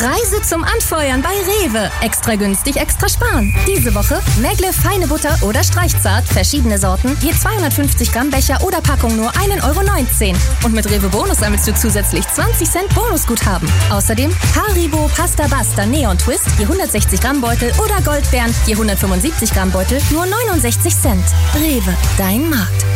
Preise zum Anfeuern bei Rewe. Extra günstig, extra sparen. Diese Woche Megle feine Butter oder Streichzart, verschiedene Sorten, je 250 Gramm Becher oder Packung nur 1,19 €. Und mit Rewe Bonus sammelst du zusätzlich 20 Cent Bonusguthaben. Außerdem Haribo Pasta Basta Neon Twist, je 160 Gramm Beutel oder Goldbeeren, je 175 Gramm Beutel, nur 69 Cent. Rewe, dein Markt.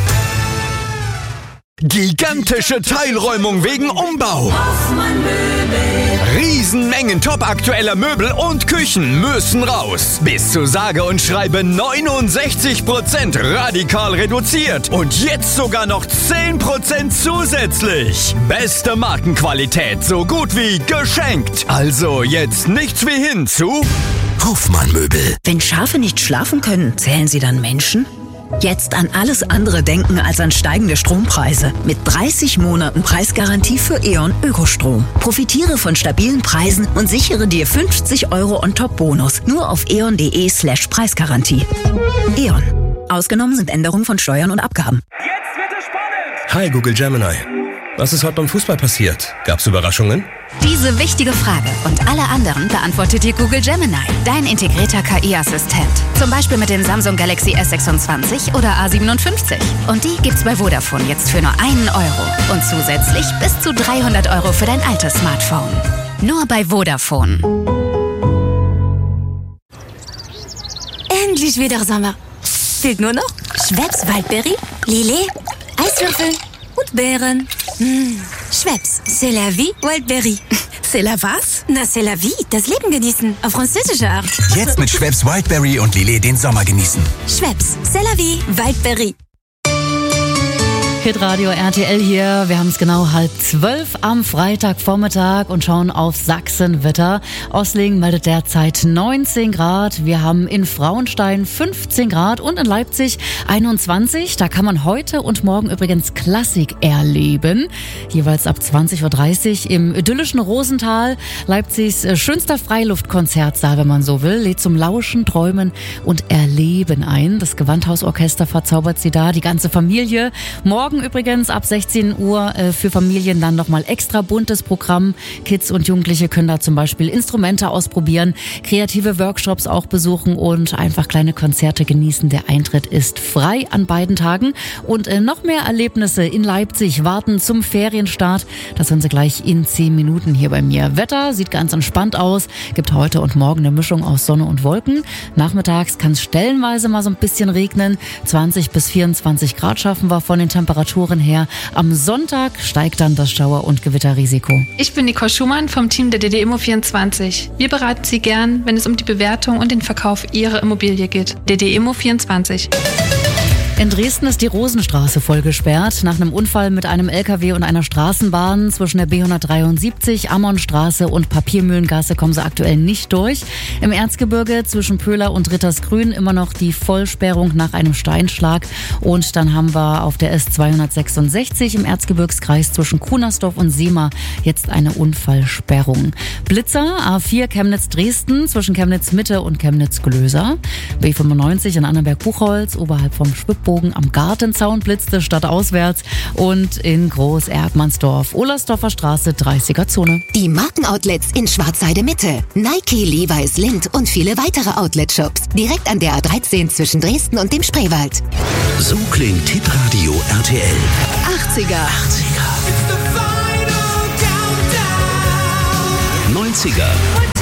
Gigantische Teilräumung wegen Umbau. Riesenmengen topaktueller Möbel und Küchen müssen raus. Bis zu sage und schreibe 69% radikal reduziert. Und jetzt sogar noch 10% zusätzlich. Beste Markenqualität, so gut wie geschenkt. Also jetzt nichts wie hin zu Hofmann Möbel. Wenn Schafe nicht schlafen können, zählen sie dann Menschen? Jetzt an alles andere denken als an steigende Strompreise. Mit 30 Monaten Preisgarantie für E.ON Ökostrom. Profitiere von stabilen Preisen und sichere dir 50 € on top Bonus. Nur auf eon.de/Preisgarantie. E.ON. Ausgenommen sind Änderungen von Steuern und Abgaben. Jetzt wird es spannend! Hi Google Gemini. Was ist heute beim Fußball passiert? Gab's Überraschungen? Diese wichtige Frage und alle anderen beantwortet dir Google Gemini, dein integrierter KI-Assistent. Zum Beispiel mit dem Samsung Galaxy S26 oder A57. Und die gibt's bei Vodafone jetzt für nur 1 €. Und zusätzlich bis zu 300 € für dein altes Smartphone. Nur bei Vodafone. Endlich wieder Sommer. Fehlt nur noch Schweppes Waldberry, Lillet, Eiswürfel und Beeren. Schweppes, c'est la vie, Wildberry. C'est la was? Na, c'est la vie, das Leben genießen. Auf französische Art. Jetzt mit Schweppes Wildberry und Lillet den Sommer genießen. Schweppes, c'est la vie, Wildberry. Hitradio RTL hier. Wir haben es genau 11:30 am Freitagvormittag und schauen auf Sachsenwetter. Osling meldet derzeit 19 Grad. Wir haben in Frauenstein 15 Grad und in Leipzig 21. Da kann man heute und morgen übrigens Klassik erleben. Jeweils ab 20:30 Uhr im idyllischen Rosental. Leipzigs schönster Freiluftkonzertsaal, wenn man so will, lädt zum Lauschen, Träumen und Erleben ein. Das Gewandhausorchester verzaubert sie da, die ganze Familie. Morgen übrigens ab 16 Uhr für Familien dann nochmal extra buntes Programm. Kids und Jugendliche können da zum Beispiel Instrumente ausprobieren, kreative Workshops auch besuchen und einfach kleine Konzerte genießen. Der Eintritt ist frei an beiden Tagen. Und noch mehr Erlebnisse in Leipzig warten zum Ferienstart. Das hören Sie gleich in 10 Minuten hier bei mir. Wetter sieht ganz entspannt aus. Gibt heute und morgen eine Mischung aus Sonne und Wolken. Nachmittags kann es stellenweise mal so ein bisschen regnen. 20 bis 24 Grad schaffen wir von den Temperaturen her. Am Sonntag steigt dann das Schauer- und Gewitterrisiko. Ich bin Nicole Schumann vom Team der DD-Immo24. Wir beraten Sie gern, wenn es um die Bewertung und den Verkauf Ihrer Immobilie geht. DD-Immo24. In Dresden ist die Rosenstraße voll gesperrt. Nach einem Unfall mit einem LKW und einer Straßenbahn zwischen der B173, Ammonstraße und Papiermühlengasse kommen sie aktuell nicht durch. Im Erzgebirge zwischen Pöhler und Rittersgrün immer noch die Vollsperrung nach einem Steinschlag. Und dann haben wir auf der S266 im Erzgebirgskreis zwischen Kunersdorf und Sehma jetzt eine Unfallsperrung. Blitzer, A4 Chemnitz-Dresden zwischen Chemnitz-Mitte und Chemnitz-Glöser. B95 in Annaberg-Buchholz oberhalb vom Schwibbogen am Gartenzaun blitzte stadtauswärts und in Groß-Erkmannsdorf, Ohlsdorfer Straße, 30er Zone. Die Markenoutlets in Schwarzheide Mitte, Nike, Levi's, Lindt und viele weitere Outlet-Shops. Direkt an der A13 zwischen Dresden und dem Spreewald. So klingt Hitradio RTL. 80er. 90er.